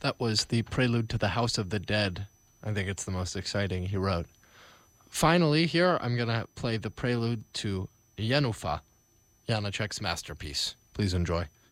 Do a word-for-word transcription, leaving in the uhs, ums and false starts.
That was the prelude to The House of the Dead. I think it's the most exciting he wrote. Finally, here, I'm going to play the prelude to Yenufa, Janacek's masterpiece. Please enjoy.